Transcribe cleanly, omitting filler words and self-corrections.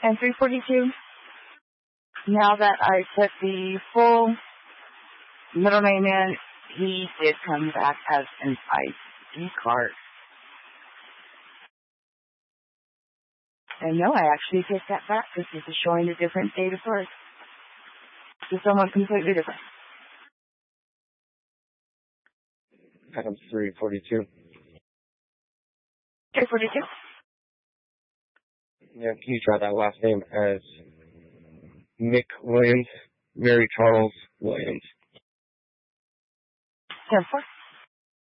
And 342, now that I put the full middle name in, he did come back as an ID card. And no, I actually take that back because this is showing a different date of birth to someone completely different. Item 342. 342. Yeah, can you try that last name as Mick Williams, Mary Charles Williams? 10-4.